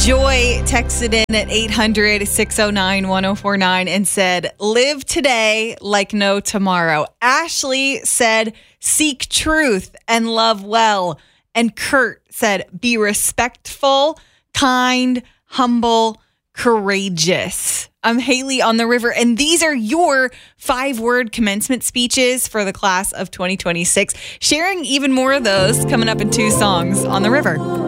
Joy texted in at 800-609-1049 and said, live today like no tomorrow. Ashley said, seek truth and love well. And Kurt said, be respectful, kind, humble, courageous. I'm Haley on the River, and these are your 5-word commencement speeches for the class of 2026. Sharing even more of those coming up in 2 songs on the River.